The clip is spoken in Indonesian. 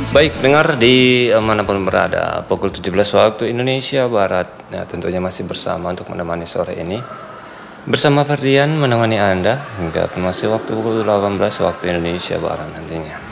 Baik, dengar di manapun berada, pukul 17 waktu Indonesia Barat. Nah, tentunya masih bersama untuk menemani sore ini. Bersama Ferdian menemani Anda hingga masih waktu pukul 18 waktu Indonesia Barat nantinya.